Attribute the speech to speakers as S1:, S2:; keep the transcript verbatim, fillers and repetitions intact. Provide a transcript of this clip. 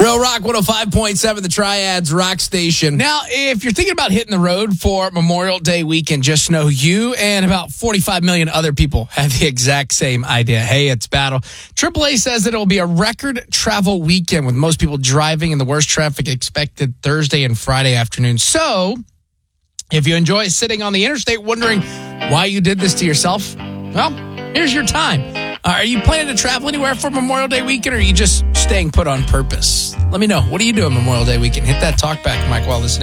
S1: Real Rock one oh five point seven, the Triads Rock Station. Now, if you're thinking about hitting the road for Memorial Day weekend, just know you and about forty-five million other people have the exact same idea. Hey, it's battle. triple A says that it will be a record travel weekend with most people driving and the worst traffic expected Thursday and Friday afternoon. So, if you enjoy sitting on the interstate wondering why you did this to yourself, well, here's your time. Are you planning to travel anywhere for Memorial Day weekend, or are you just staying put on purpose? Let me know. What are you doing Memorial Day weekend? Hit that talk back, Mike, while listening.